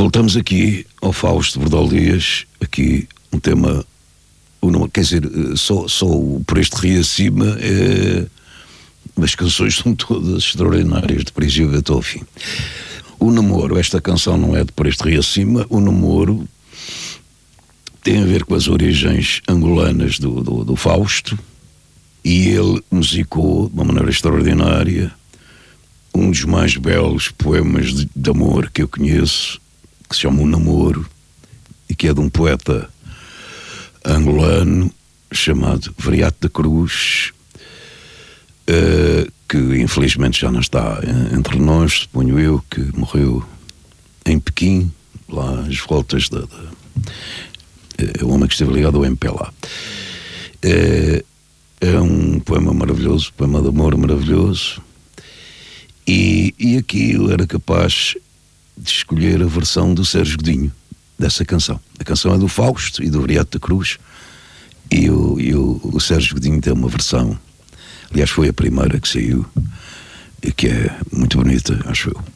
voltamos aqui ao Fausto Bordal Dias, aqui um tema, quer dizer, só por este rio acima, as canções são todas extraordinárias, de princípio até ao fim. O namoro, esta canção não é de por este rio acima, o namoro tem a ver com as origens angolanas do Fausto, e ele musicou de uma maneira extraordinária um dos mais belos poemas de amor que eu conheço, que se chama O Namoro, e que é de um poeta angolano chamado Veriato da Cruz, que infelizmente já não está entre nós, suponho eu, que morreu em Pequim, lá às voltas é um homem que esteve ligado ao MPLA. É um poema maravilhoso, poema de amor maravilhoso, e aqui eu era capaz de escolher a versão do Sérgio Godinho dessa canção. A canção é do Fausto e do Veriato da Cruz, e o Sérgio Godinho tem uma versão, aliás foi a primeira que saiu, e que é muito bonita, acho eu.